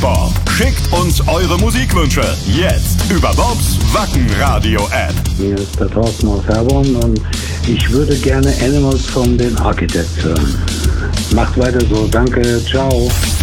Plattform. Schickt uns eure Musikwünsche jetzt über Bobs Wacken-Radio-App. Hier ist der Thorsten aus Herborn und ich würde gerne Animals von den Architects hören. Macht weiter so, danke, ciao.